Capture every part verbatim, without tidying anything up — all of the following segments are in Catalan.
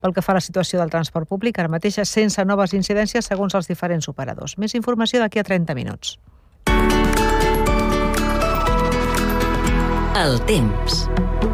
Pel que fa a la situació del transport públic, ara mateix sense noves incidències segons els diferents operadors. Més informació d'aquí a trenta minuts. El temps.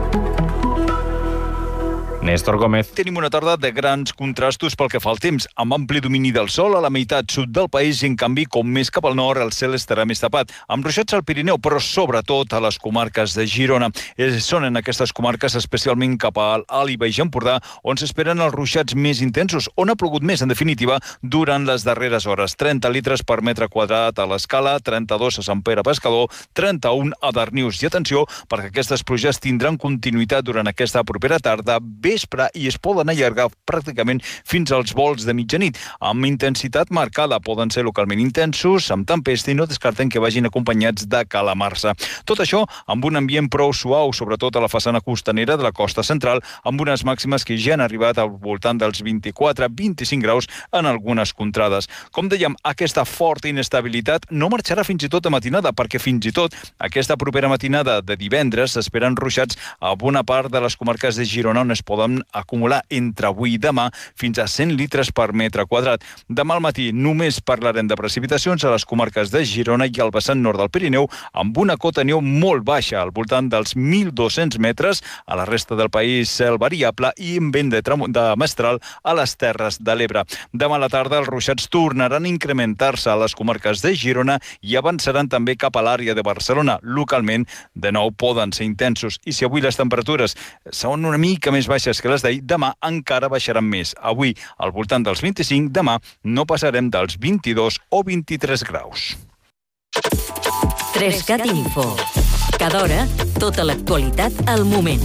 Néstor Gómez. Tenim una tarda de grans contrastos pel que fa al temps, amb ampli domini del sol a la meitat sud del país i, en canvi, com més cap al nord, el cel estarà més tapat, amb ruixats al Pirineu, però sobretot a les comarques de Girona. Són en aquestes comarques, especialment cap a Alt i Baix Empordà, on s'esperen els ruixats més intensos, on ha plogut més, en definitiva, durant les darreres hores. trenta litres per metre quadrat a l'Escala, trenta-dos a Sant Pere Pescador, trenta-un a Darnius. I atenció, perquè aquestes pluges tindran continuïtat durant aquesta propera tarda, vespre, i es poden allargar pràcticament fins als volts de mitjanit. Amb intensitat marcada, poden ser localment intensos, amb tempesta, i no descarten que vagin acompanyats de calamarsa. Tot això amb un ambient prou suau, sobretot a la façana costanera de la costa central, amb unes màximes que ja han arribat al voltant dels vint-i-quatre a vint-i-cinc graus en algunes contrades. Com dèiem, aquesta forta inestabilitat no marxarà fins i tot a matinada, perquè fins i tot aquesta propera matinada de divendres s'esperen ruixats a bona part de les comarques de Girona, on es poden acumular entre avui i demà fins a cent litres per metre quadrat. Demà al matí només parlarem de precipitacions a les comarques de Girona i al vessant nord del Pirineu, amb una cota neu molt baixa, al voltant dels mil dos-cents metres. A la resta del país, cel variable i amb vent de, de mestral a les Terres de l'Ebre. Demà a la tarda els ruixats tornaran a incrementar-se a les comarques de Girona i avançaran també cap a l'àrea de Barcelona. Localment, de nou, poden ser intensos. I si avui les temperatures són una mica més baixes que les d'ahir, demà encara baixaran més. Avui, al voltant dels vint-i-cinc, demà no passarem dels vint-i-dos o vint-i-tres graus. Trescat Info. Cada hora, tota l'actualitat al moment.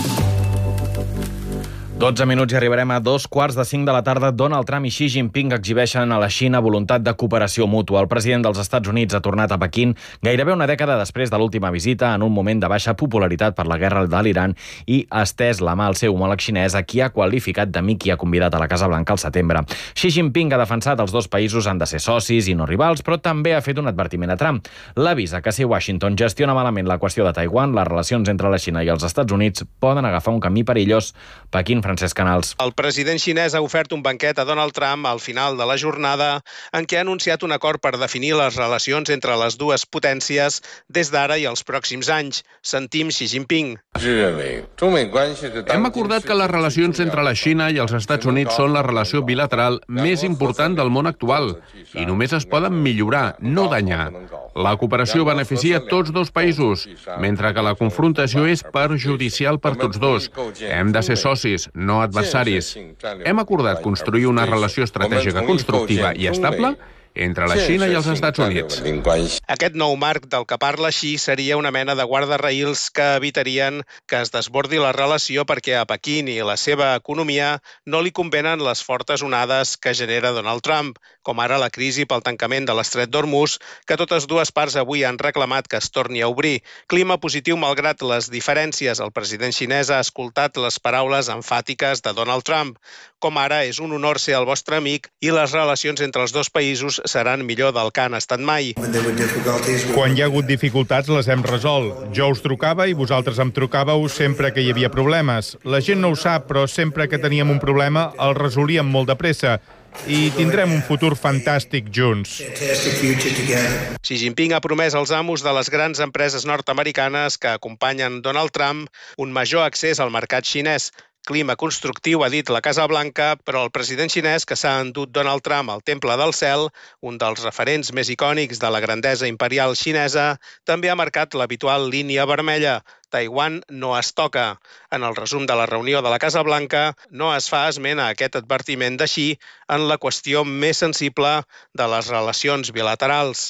dotze minuts i arribarem a dos quarts de cinc de la tarda. Donald Trump i Xi Jinping exhibeixen a la Xina voluntat de cooperació mútua. El president dels Estats Units ha tornat a Pequín gairebé una dècada després de l'última visita, en un moment de baixa popularitat per la guerra de l'Iran, i ha estès la mà al seu homòleg xinès, a qui ha qualificat d'amic i ha convidat a la Casa Blanca al setembre. Xi Jinping ha defensat els dos països han de ser socis i no rivals, però també ha fet un advertiment a Trump. L'avisa que si Washington gestiona malament la qüestió de Taiwan, les relacions entre la Xina i els Estats Units poden agafar un camí perillós. Pequín, Francesc Canals. El president xinès ha ofert un banquet a Donald Trump al final de la jornada en què ha anunciat un acord per definir les relacions entre les dues potències des d'ara i els pròxims anys. Sentim Xi Jinping. Hem acordat que les relacions entre la Xina i els Estats Units són la relació bilateral més important del món actual i només es poden millorar, no danyar. La cooperació beneficia tots dos països, mentre que la confrontació és perjudicial per tots dos. Hem de ser socis, no adversaris. Hem acordat construir una relació estratègica constructiva i estable entre la Xina i els Estats Units. Aquest nou marc del que parla Xi seria una mena de guardarraïls que evitarien que es desbordi la relació, perquè a Pequín i la seva economia no li convenen les fortes onades que genera Donald Trump, com ara la crisi pel tancament de l'estret d'Hormuz, que totes dues parts avui han reclamat que es torni a obrir. Clima positiu malgrat les diferències. El president xinès ha escoltat les paraules emfàtiques de Donald Trump, com ara és un honor ser el vostre amic i les relacions entre els dos països seran millor del que han estat mai. Quan hi ha hagut dificultats les hem resolt. Jo us trucava i vosaltres em trucàveu sempre que hi havia problemes. La gent no ho sap, però sempre que teníem un problema el resolíem molt de pressa i tindrem un futur fantàstic junts. Xi Jinping ha promès als amos de les grans empreses nord-americanes que acompanyen Donald Trump un major accés al mercat xinès. Clima constructiu, ha dit la Casa Blanca, però el president xinès, que s'ha endut Donald Trump al Temple del Cel, un dels referents més icònics de la grandesa imperial xinesa, també ha marcat l'habitual línia vermella. Taiwan no es toca. En el resum de la reunió de la Casa Blanca no es fa esment a aquest advertiment de Xi en la qüestió més sensible de les relacions bilaterals.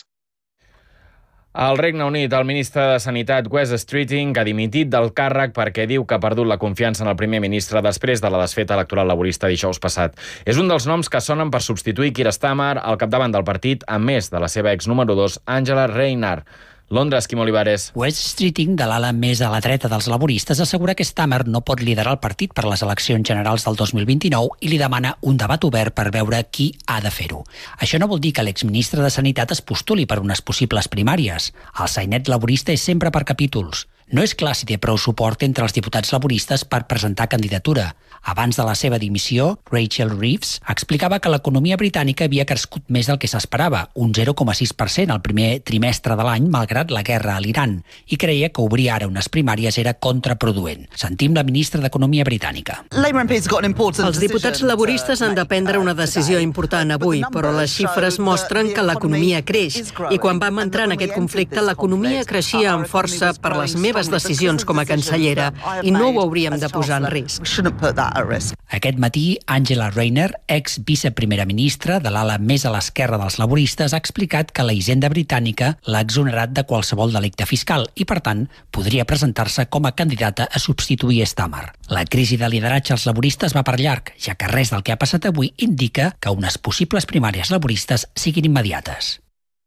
Al Regne Unit, el ministre de Sanitat, Wes Streeting, ha dimitit del càrrec perquè diu que ha perdut la confiança en el primer ministre després de la desfeta electoral laborista dijous passat. És un dels noms que sonen per substituir Keir Starmer al capdavant del partit, a més de la seva ex número dos, Angela Rayner. Londres, Quim Olivares. Wes Streeting, de l'ala més a la dreta dels laboristes, assegura que Starmer no pot liderar el partit per les eleccions generals del dos mil vint-i-nou i li demana un debat obert per veure qui ha de fer-ho. Això no vol dir que l'exministre de Sanitat es postuli per unes possibles primàries. El sainet laborista és sempre per capítols. No és clar si té prou suport entre els diputats laboristes per presentar candidatura. Abans de la seva dimissió, Rachel Reeves explicava que l'economia britànica havia crescut més del que s'esperava, un zero coma sis per cent al primer trimestre de l'any, malgrat la guerra a l'Iran, i creia que obrir ara unes primàries era contraproduent. Sentim la ministra d'Economia britànica. Els diputats laboristes han de prendre una decisió important avui, però les xifres mostren que l'economia creix. I quan vam entrar en aquest conflicte, l'economia creixia amb força per les meves decisions com a cancellera i no ho hauríem de posar en risc. Aquest matí, Angela Rayner, ex-viceprimera ministra de l'ala més a l'esquerra dels laboristes, ha explicat que la Hisenda britànica l'ha exonerat de qualsevol delicte fiscal i, per tant, podria presentar-se com a candidata a substituir Starmer. La crisi de lideratge als laboristes va per llarg, ja que res del que ha passat avui indica que unes possibles primàries laboristes siguin immediates.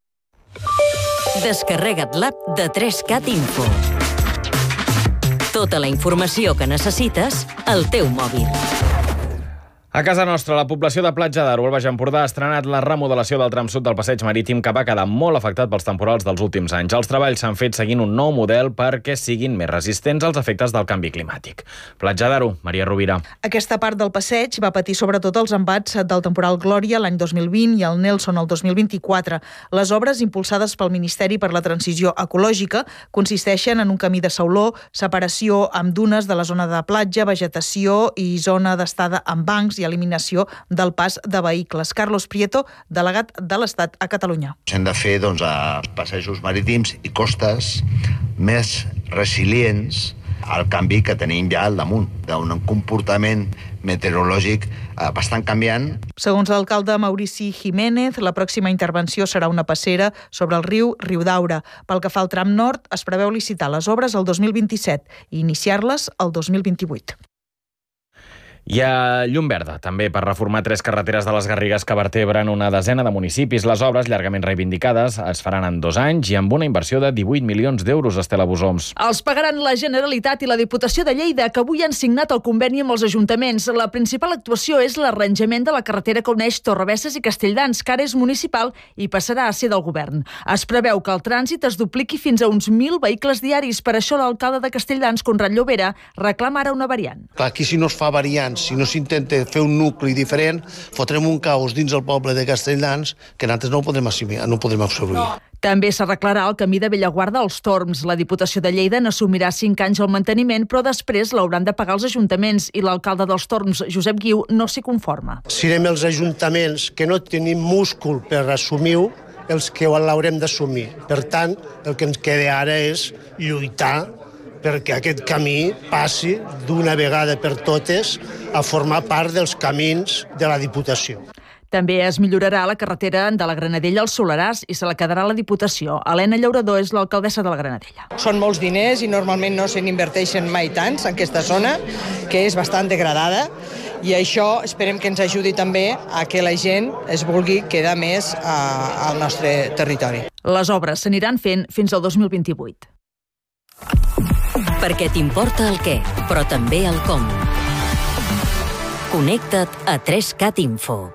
Descarrega't l'app de tres cat Info. Tota la informació que necessites al teu mòbil. A casa nostra, la població de Platja d'Aro, al Baix Empordà, ha estrenat la remodelació del tram sud del passeig marítim que va quedar molt afectat pels temporals dels últims anys. Els treballs s'han fet seguint un nou model perquè siguin més resistents als efectes del canvi climàtic. Platja d'Aro, Maria Rovira. Aquesta part del passeig va patir sobretot els embats del temporal Glòria l'any dos mil vint i el Nelson el dos mil vint-i-quatre. Les obres impulsades pel Ministeri per la Transició Ecològica consisteixen en un camí de sauló, separació amb dunes de la zona de platja, vegetació i zona d'estada amb bancs i eliminació del pas de vehicles. Carlos Prieto, delegat de l'Estat a Catalunya. Hem de fer doncs, els passejos marítims i costes més resilients al canvi que tenim ja al damunt, d'un comportament meteorològic bastant canviant. Segons l'alcalde Maurici Jiménez, la pròxima intervenció serà una passera sobre el riu Riudaura. Pel que fa al tram nord, es preveu licitar les obres el dos mil vint-i-set i iniciar-les el dos mil vint-i-vuit. Hi ha llum verda, també, per reformar tres carreteres de les Garrigues que vertebren una desena de municipis. Les obres, llargament reivindicades, es faran en dos anys i amb una inversió de divuit milions d'euros, Estela Bosoms. Els pagaran la Generalitat i la Diputació de Lleida, que avui han signat el conveni amb els ajuntaments. La principal actuació és l'arranjament de la carretera que uneix Torrebesses i Castelldans, que ara és municipal i passarà a ser del govern. Es preveu que el trànsit es dupliqui fins a uns mil vehicles diaris. Per això l'alcalde de Castelldans, Conrad Llobera, reclama ara una variant. Clar, aquí si no es fa variants, si no s'intenta fer un nucli diferent, fotrem un caos dins el poble de Castelldans que nosaltres no ho podrem assumir, no ho podrem absorbir. També s'arreglarà el camí de Bellaguarda als Torms. La Diputació de Lleida n'assumirà cinc anys el manteniment, però després l'hauran de pagar els ajuntaments i l'alcalde dels Torms, Josep Guiu, no s'hi conforma. Serem els ajuntaments que no tenim múscul per assumir-ho, els que l'haurem d'assumir. Per tant, el que ens queda ara és lluitar perquè aquest camí passi d'una vegada per totes a formar part dels camins de la Diputació. També es millorarà la carretera de la Granadella als Solerars i se la quedarà la Diputació. Helena Llaurador és l'alcaldessa de la Granadella. Són molts diners i normalment no se n'inverteixen mai tants en aquesta zona, que és bastant degradada, i això esperem que ens ajudi també a que la gent es vulgui quedar més a, al nostre territori. Les obres s'aniran fent fins al dos mil vint-i-vuit. Perquè t'importa el què, però també el com. Connecta't a tres cat Info.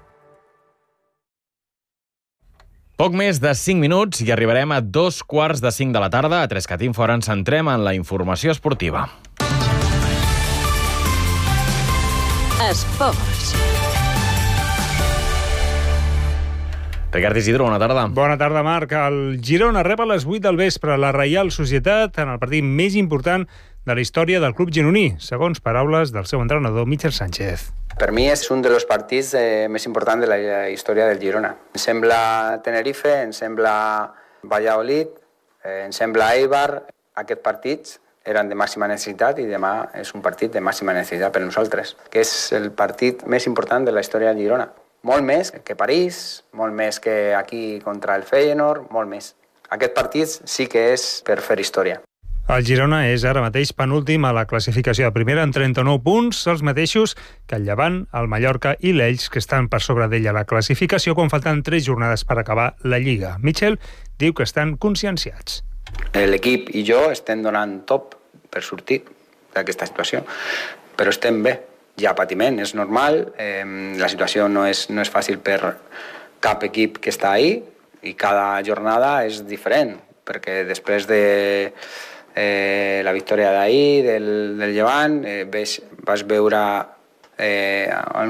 Poc més de cinc minuts i arribarem a dos quarts de cinc de la tarda. A tres cat Info ara ens centrem en la informació esportiva. Esports. Ricard Isidro, bona tarda. Bona tarda, Marc. El Girona rep a les vuit del vespre la Reial Societat en el partit més important de la història del club gironí, segons paraules del seu entrenador, Michel Sánchez. Per mi és un dels partits eh, més importants de la història del Girona. Em sembla Tenerife, em sembla Valladolid, eh, em sembla Eibar. Aquests partits eren de màxima necessitat i demà és un partit de màxima necessitat per nosaltres, que és el partit més important de la història del Girona. Molt més que París, molt més que aquí contra el Feyenoord, molt més. Aquest partit sí que és per fer història. El Girona és ara mateix penúltim a la classificació de primera en trenta-nou punts, els mateixos que el Llevant, el Mallorca i l'Elx, que estan per sobre d'ella la classificació quan falten tres jornades per acabar la Lliga. Michel diu que estan conscienciats. L'equip i jo estem donant top per sortir d'aquesta situació, però estem bé. Hi ha patiment, és normal, eh, la situació no és, no és fàcil per cap equip que està ahí i cada jornada és diferent, perquè després de, eh, la victòria d'ahir del, del Llevant, eh, ves, vas veure eh,